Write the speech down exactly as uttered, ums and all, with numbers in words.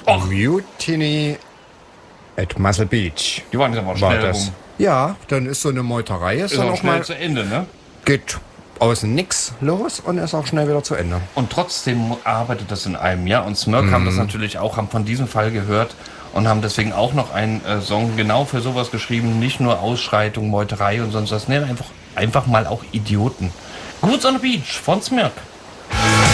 Och. Mutiny at Muscle Beach. Die waren ja mal War schnell das. rum. Ja, dann ist so eine Meuterei, ist, Ist dann auch auch schnell mal, zu Ende, ne? geht außen nix los und ist auch schnell wieder zu Ende. Und trotzdem arbeitet das in einem, ja. Und Smirk Mhm. haben das natürlich auch, haben von diesem Fall gehört und haben deswegen auch noch einen äh, Song genau für sowas geschrieben. Nicht nur Ausschreitung, Meuterei und sonst was. Ne, einfach, einfach mal auch Idioten. Goods on the Beach von Smirk.